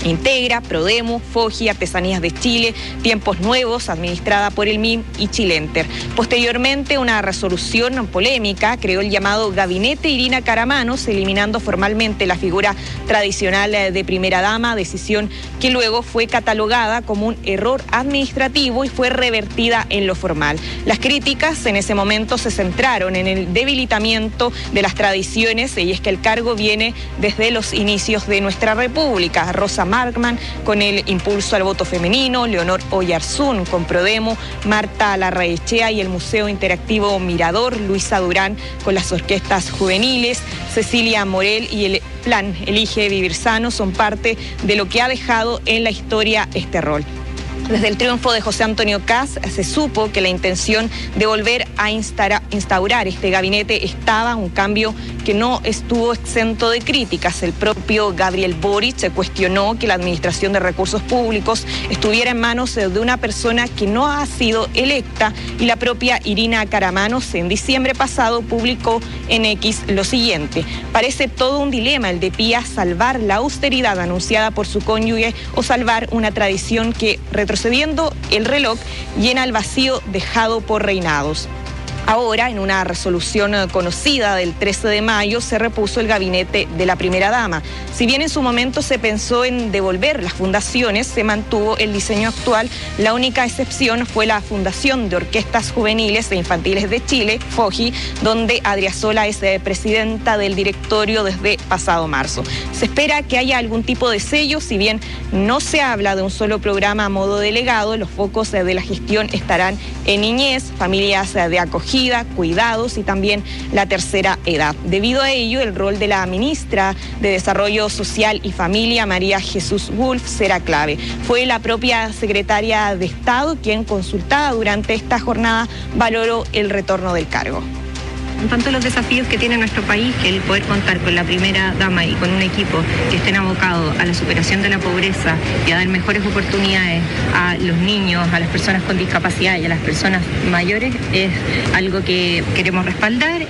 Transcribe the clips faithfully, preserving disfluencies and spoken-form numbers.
Integra, Prodemo, Foji, Artesanías de Chile, Tiempos Nuevos, administrada por el M I M y Chilenter. Posteriormente, una resolución polémica creó el llamado Gabinete Irina Karamanos, eliminando formalmente la figura tradicional de primera dama, decisión que luego fue catalogada como un error administrativo y fue revertida en lo formal. Las críticas en ese momento se centraron en el debilitamiento de las tradiciones, y es que el cargo viene desde los inicios de nuestra República. Rosa Markman con el impulso al voto femenino, Leonor Oyarzún con Prodemo, Marta Larraechea y el Museo Interactivo Mirador, Luisa Durán con las orquestas juveniles, Cecilia Morel y el Plan Elige Vivir Sano son parte de lo que ha dejado en la historia este rol. Desde el triunfo de José Antonio Kast se supo que la intención de volver a instaurar este gabinete estaba, un cambio que no estuvo exento de críticas. El propio Gabriel Boric se cuestionó que la administración de recursos públicos estuviera en manos de una persona que no ha sido electa, y la propia Irina Karamanos en diciembre pasado publicó en X lo siguiente: parece todo un dilema el de Pía, salvar la austeridad anunciada por su cónyuge o salvar una tradición que retrocediendo el reloj llena el vacío dejado por reinados. Ahora, en una resolución conocida del trece de mayo, se repuso el gabinete de la primera dama. Si bien en su momento se pensó en devolver las fundaciones, se mantuvo el diseño actual. La única excepción fue la Fundación de Orquestas Juveniles e Infantiles de Chile, Foji, donde Adriasola es presidenta del directorio desde pasado marzo. Se espera que haya algún tipo de sello, si bien no se habla de un solo programa a modo delegado, los focos de la gestión estarán en niñez, familias de acogida, cuidados y también la tercera edad. Debido a ello, el rol de la ministra de Desarrollo Social y Familia, María Jesús Wolf, será clave. Fue la propia secretaria de Estado quien, consultada durante esta jornada, valoró el retorno del cargo. Tanto los desafíos que tiene nuestro país, que el poder contar con la primera dama y con un equipo que estén abocados a la superación de la pobreza y a dar mejores oportunidades a los niños, a las personas con discapacidad y a las personas mayores, es algo que queremos respaldar.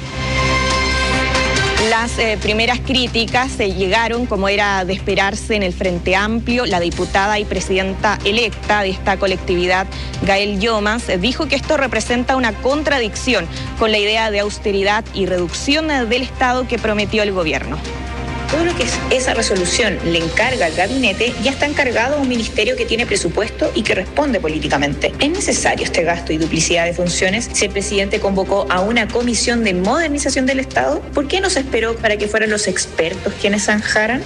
Las eh, primeras críticas se eh, llegaron, como era de esperarse, en el Frente Amplio. La diputada y presidenta electa de esta colectividad, Gael Llomas, eh, dijo que esto representa una contradicción con la idea de austeridad y reducción eh, del Estado que prometió el gobierno. Todo lo que es esa resolución le encarga al gabinete ya está encargado a un ministerio que tiene presupuesto y que responde políticamente. ¿Es necesario este gasto y duplicidad de funciones si el presidente convocó a una comisión de modernización del Estado? ¿Por qué no se esperó para que fueran los expertos quienes zanjaran?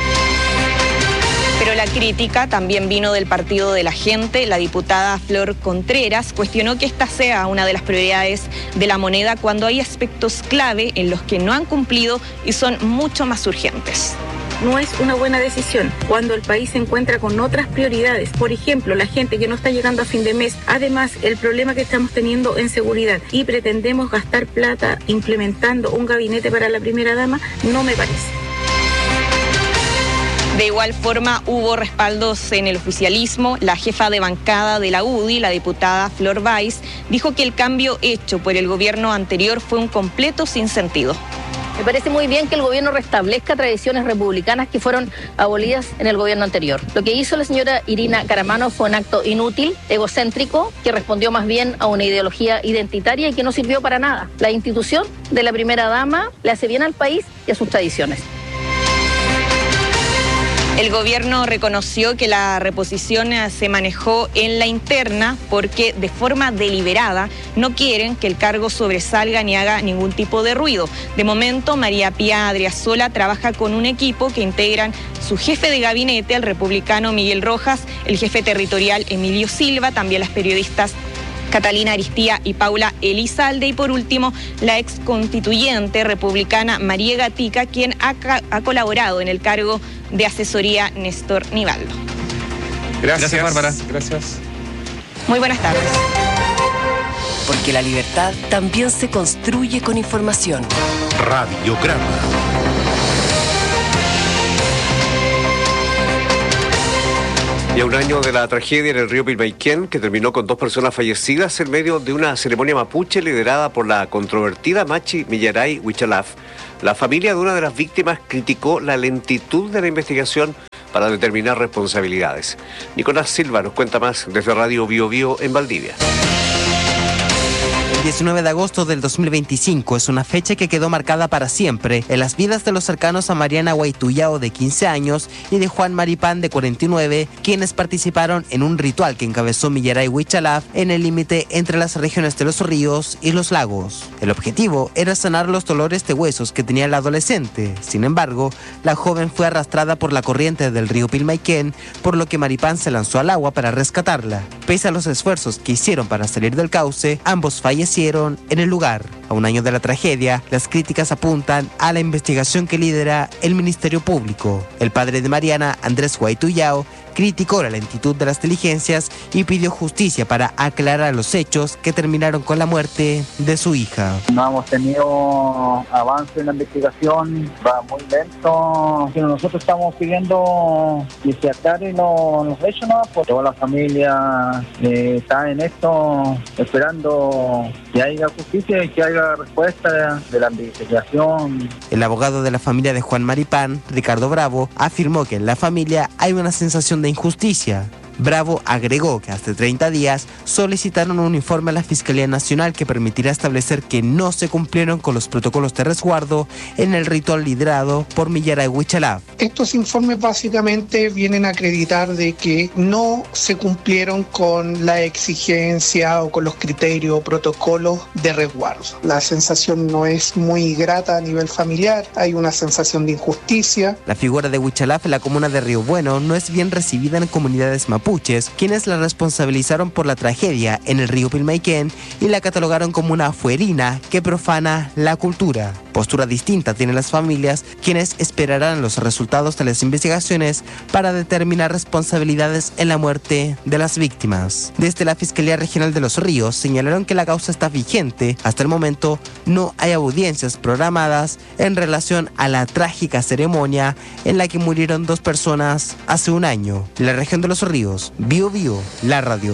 Pero la crítica también vino del Partido de la Gente. La diputada Flor Contreras cuestionó que esta sea una de las prioridades de la moneda cuando hay aspectos clave en los que no han cumplido y son mucho más urgentes. No es una buena decisión cuando el país se encuentra con otras prioridades. Por ejemplo, la gente que no está llegando a fin de mes. Además, el problema que estamos teniendo en seguridad, y pretendemos gastar plata implementando un gabinete para la primera dama, no me parece. De igual forma, hubo respaldos en el oficialismo. La jefa de bancada de la U D I, la diputada Flor Weiss, dijo que el cambio hecho por el gobierno anterior fue un completo sinsentido. Me parece muy bien que el gobierno restablezca tradiciones republicanas que fueron abolidas en el gobierno anterior. Lo que hizo la señora Irina Karamanos fue un acto inútil, egocéntrico, que respondió más bien a una ideología identitaria y que no sirvió para nada. La institución de la primera dama le hace bien al país y a sus tradiciones. El gobierno reconoció que la reposición se manejó en la interna porque de forma deliberada no quieren que el cargo sobresalga ni haga ningún tipo de ruido. De momento, María Pía Adriasola trabaja con un equipo que integran su jefe de gabinete, el republicano Miguel Rojas, el jefe territorial Emilio Silva, también las periodistas Catalina Aristía y Paula Elizalde, y por último la ex constituyente republicana María Gatica, quien ha, ha colaborado en el cargo de asesoría Néstor Nivaldo. Gracias, Gracias Bárbara. Gracias. Muy buenas tardes. Porque la libertad también se construye con información. Radiograma. Y a un año de la tragedia en el río Pilmaiquén, que terminó con dos personas fallecidas en medio de una ceremonia mapuche liderada por la controvertida Machi Millaray Huichalaf, la familia de una de las víctimas criticó la lentitud de la investigación para determinar responsabilidades. Nicolás Silva nos cuenta más desde Radio Bio Bio en Valdivia. El diecinueve de agosto del dos mil veinticinco es una fecha que quedó marcada para siempre en las vidas de los cercanos a Mariana Guaituyao, de quince años, y de Juan Maripán, de cuarenta y nueve, quienes participaron en un ritual que encabezó Millaray Huichalaf en el límite entre las regiones de Los Ríos y Los Lagos. El objetivo era sanar los dolores de huesos que tenía la adolescente. Sin embargo, la joven fue arrastrada por la corriente del río Pilmaiquén, por lo que Maripán se lanzó al agua para rescatarla. Pese a los esfuerzos que hicieron para salir del cauce, ambos fallecieron en el lugar. A un año de la tragedia, las críticas apuntan a la investigación que lidera el Ministerio Público. El padre de Mariana, Andrés Guaituyao, criticó la lentitud de las diligencias y pidió justicia para aclarar los hechos que terminaron con la muerte de su hija. No hemos tenido avance en la investigación, va muy lento. Pero nosotros estamos pidiendo que se aclaren los, los hechos, ¿no? Porque toda la familia eh, está en esto esperando que haya justicia y que haya respuesta de la investigación. El abogado de la familia de Juan Maripán, Ricardo Bravo, afirmó que en la familia hay una sensación de injusticia. Bravo agregó que hace treinta días solicitaron un informe a la Fiscalía Nacional que permitirá establecer que no se cumplieron con los protocolos de resguardo en el ritual liderado por Millaray Huichalaf. Estos informes básicamente vienen a acreditar de que no se cumplieron con la exigencia o con los criterios o protocolos de resguardo. La sensación no es muy grata a nivel familiar, hay una sensación de injusticia. La figura de Huichalaf en la comuna de Río Bueno no es bien recibida en comunidades mapuches, quienes la responsabilizaron por la tragedia en el río Pilmaiquén y la catalogaron como una fuerina que profana la cultura. Postura distinta tienen las familias, quienes esperarán los resultados de las investigaciones para determinar responsabilidades en la muerte de las víctimas. Desde la Fiscalía Regional de Los Ríos señalaron que la causa está vigente. Hasta el momento no hay audiencias programadas en relación a la trágica ceremonia en la que murieron dos personas hace un año. En la región de Los Ríos, Bio Bio, la radio.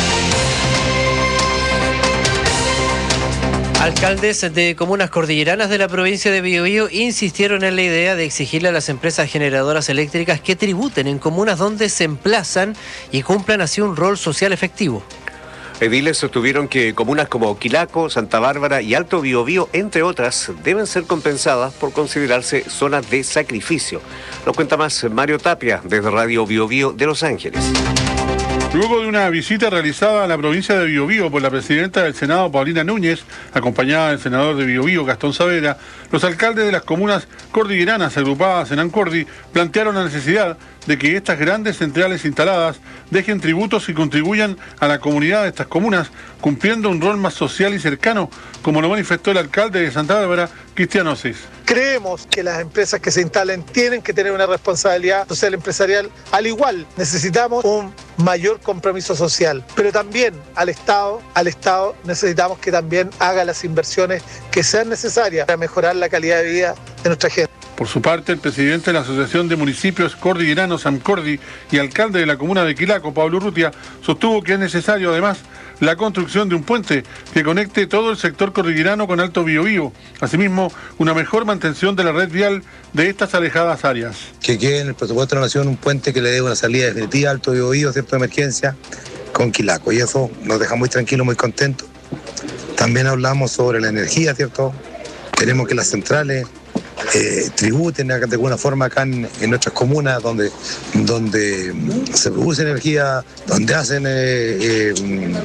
Alcaldes de comunas cordilleranas de la provincia de Biobío insistieron en la idea de exigirle a las empresas generadoras eléctricas que tributen en comunas donde se emplazan y cumplan así un rol social efectivo. Ediles sostuvieron que comunas como Quilaco, Santa Bárbara y Alto Biobío, entre otras, deben ser compensadas por considerarse zonas de sacrificio. Nos cuenta más Mario Tapia desde Radio Bio Bio de Los Ángeles. Luego de una visita realizada a la provincia de Biobío por la presidenta del Senado, Paulina Núñez, acompañada del senador de Biobío, Gastón Saavedra, los alcaldes de las comunas cordilleranas agrupadas en Ancordi plantearon la necesidad de que estas grandes centrales instaladas dejen tributos y contribuyan a la comunidad de estas comunas, cumpliendo un rol más social y cercano, como lo manifestó el alcalde de Santa Bárbara, Cristian Osis. Creemos que las empresas que se instalen tienen que tener una responsabilidad social empresarial. Al igual, necesitamos un mayor compromiso social, pero también al Estado, al Estado necesitamos que también haga las inversiones que sean necesarias para mejorar la calidad de vida de nuestra gente. Por su parte, el presidente de la Asociación de Municipios Cordilleranos, AMCORDI, y alcalde de la comuna de Quilaco, Pablo Urrutia, sostuvo que es necesario, además, la construcción de un puente que conecte todo el sector cordillerano con Alto Biobío. Asimismo, una mejor mantención de la red vial de estas alejadas áreas. Que quede en el presupuesto de la Nación un puente que le dé una salida definitiva a Alto Biobío, cierto, de emergencia, con Quilaco. Y eso nos deja muy tranquilos, muy contentos. También hablamos sobre la energía, ¿cierto? Queremos que las centrales Eh, tributen de alguna forma acá en, en nuestras comunas donde, donde se produce energía, donde hacen eh, eh,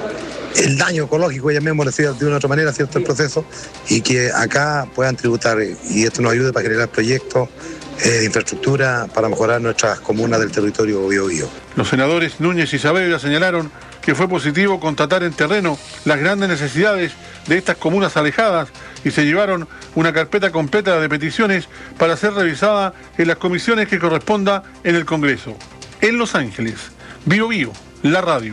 el daño ecológico, llamémoslo de una u otra manera, cierto, el proceso, y que acá puedan tributar y esto nos ayude para generar proyectos eh, de infraestructura para mejorar nuestras comunas del territorio Biobío. Los senadores Núñez y Saavedra señalaron que fue positivo constatar en terreno las grandes necesidades de estas comunas alejadas y se llevaron una carpeta completa de peticiones para ser revisada en las comisiones que corresponda en el Congreso. En Los Ángeles, Bio Bio, la radio.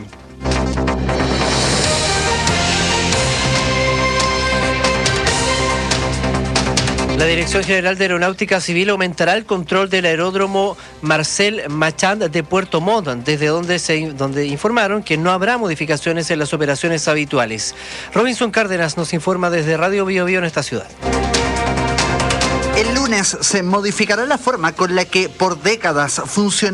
La Dirección General de Aeronáutica Civil aumentará el control del aeródromo Marcel Machand de Puerto Montt, desde donde, se, donde informaron que no habrá modificaciones en las operaciones habituales. Robinson Cárdenas nos informa desde Radio Bio Bio en esta ciudad. El lunes se modificará la forma con la que por décadas funcionó